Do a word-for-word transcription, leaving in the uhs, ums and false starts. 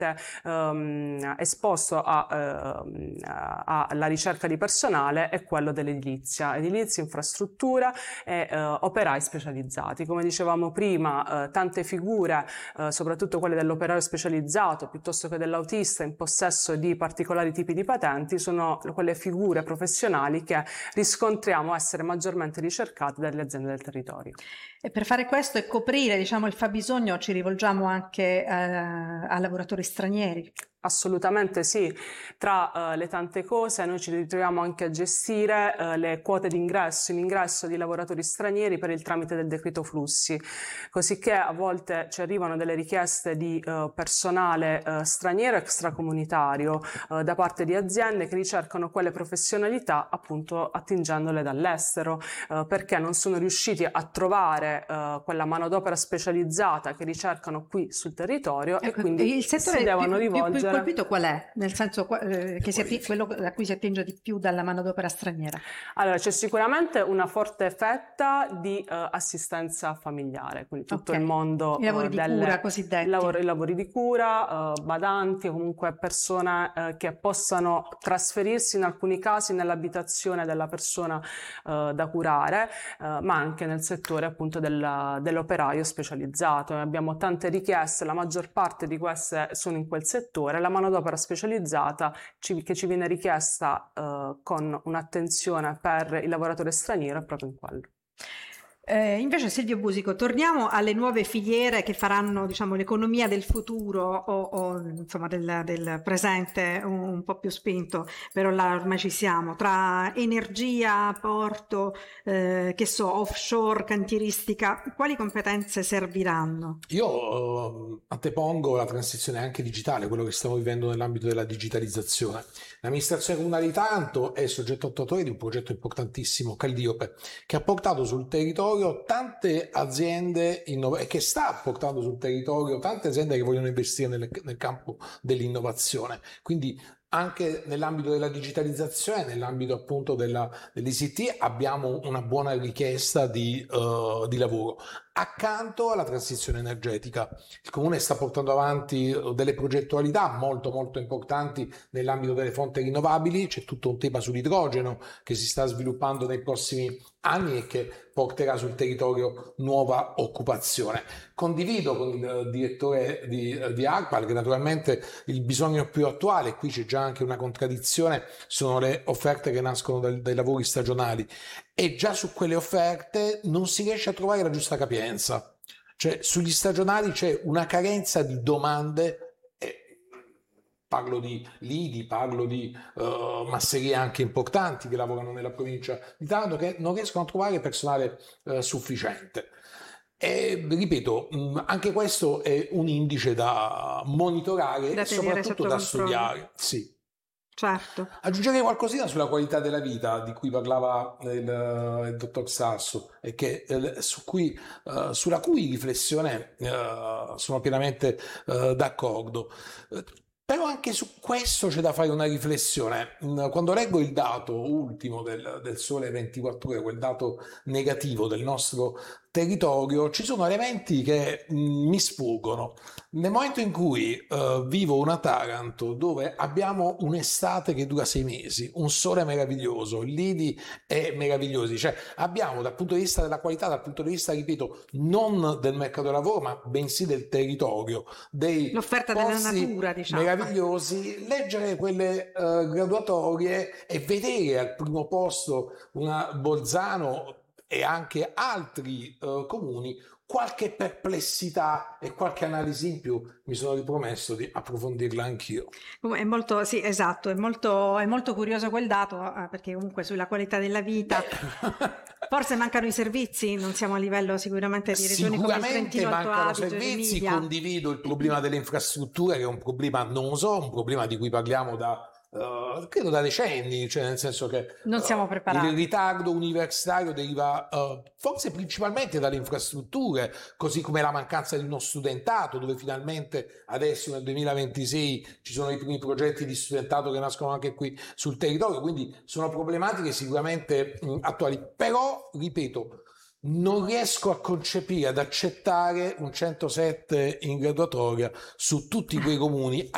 ehm, esposto a, ehm, alla ricerca di personale è quello dell'edilizia, edilizia, infrastruttura e eh, operai specializzati. Come dicevamo prima, eh, tante figure, eh, soprattutto quelle dell'operaio specializzato piuttosto che dell'autista in possesso di particolari tipi di patenti, sono quelle figure professionali che riscontriamo essere maggiormente ricercate dalle aziende del territorio. E per fare questo e coprire, diciamo, il fabbisogno ci rivolgiamo anche eh, a lavoratori stranieri. Assolutamente sì, tra uh, le tante cose noi ci ritroviamo anche a gestire uh, le quote d'ingresso in ingresso di lavoratori stranieri per il tramite del decreto flussi, cosicché a volte ci arrivano delle richieste di uh, personale uh, straniero extracomunitario uh, da parte di aziende che ricercano quelle professionalità appunto attingendole dall'estero uh, perché non sono riusciti a trovare uh, quella manodopera specializzata che ricercano qui sul territorio, ecco, e quindi il settore si devono più, rivolgere. Più colpito qual è? Nel senso eh, che si atti- quello a cui si attinge di più dalla manodopera straniera? Allora, c'è sicuramente una forte fetta di uh, assistenza familiare, quindi tutto okay. il mondo I lavori uh, di delle, cura cosiddetti. Lavori, I lavori di cura, uh, badanti, o comunque persone uh, che possano trasferirsi in alcuni casi nell'abitazione della persona uh, da curare, uh, ma anche nel settore appunto del, dell'operaio specializzato. Abbiamo tante richieste, la maggior parte di queste sono in quel settore. La manodopera specializzata ci, che ci viene richiesta eh, con un'attenzione per il lavoratore straniero è proprio in quello. Eh, invece Silvio Busico, torniamo alle nuove filiere che faranno, diciamo, l'economia del futuro o, o insomma del, del presente un, un po' più spinto, però là ormai ci siamo, tra energia, porto, eh, che so, offshore, cantieristica, quali competenze serviranno? Io uh, antepongo la transizione anche digitale, quello che stiamo vivendo nell'ambito della digitalizzazione. L'amministrazione comunale di Taranto è soggetto attuatore di un progetto importantissimo, Calliope, che ha portato sul territorio tante aziende innov- che sta portando sul territorio tante aziende che vogliono investire nel, nel campo dell'innovazione. Quindi anche nell'ambito della digitalizzazione, nell'ambito appunto della, dell'I C T abbiamo una buona richiesta di, uh, di lavoro. Accanto alla transizione energetica, il Comune sta portando avanti delle progettualità molto molto importanti nell'ambito delle fonti rinnovabili. C'è tutto un tema sull'idrogeno che si sta sviluppando nei prossimi anni e che porterà sul territorio nuova occupazione. Condivido con il direttore di, di ARPAL che naturalmente il bisogno più attuale, qui c'è già anche una contraddizione, sono le offerte che nascono dai, dai lavori stagionali, e già su quelle offerte non si riesce a trovare la giusta capienza. Cioè sugli stagionali c'è una carenza di domande, eh, parlo di lidi, parlo di uh, masserie anche importanti che lavorano nella provincia di Taranto, che non riescono a trovare personale uh, sufficiente. E ripeto, anche questo è un indice da monitorare da e soprattutto da controllo. studiare. Sì. Certo. Aggiungerei qualcosina sulla qualità della vita di cui parlava il, il dottor Sasso e che, su cui, uh, sulla cui riflessione uh, sono pienamente uh, d'accordo. Però anche su questo c'è da fare una riflessione. Quando leggo il dato ultimo del, del Sole ventiquattro Ore, quel dato negativo del nostro territorio, ci sono elementi che mh, mi sfuggono. Nel momento in cui uh, vivo una Taranto dove abbiamo un'estate che dura sei mesi, un sole meraviglioso, lidi è meravigliosi, cioè abbiamo dal punto di vista della qualità, dal punto di vista, ripeto, non del mercato del lavoro, ma bensì del territorio, dei l'offerta della natura, diciamo, meravigliosi, leggere quelle uh, graduatorie e vedere al primo posto una Bolzano e anche altri uh, comuni, qualche perplessità e qualche analisi in più mi sono ripromesso di approfondirla anch'io. È molto, sì, esatto, è molto, è molto curioso quel dato, eh, perché comunque sulla qualità della vita forse mancano i servizi, non siamo a livello sicuramente di regioni come il Trentino Alto mancano Adige, servizi, Emilia. Condivido il problema delle infrastrutture che è un problema annoso, un problema di cui parliamo da Uh, credo da decenni, cioè nel senso che non siamo preparati. Uh, il ritardo universitario deriva uh, forse principalmente dalle infrastrutture, così come la mancanza di uno studentato, dove finalmente adesso nel duemilaventisei ci sono i primi progetti di studentato che nascono anche qui sul territorio, quindi sono problematiche sicuramente mh, attuali, però ripeto, non riesco a concepire, ad accettare un centosette in graduatoria su tutti quei comuni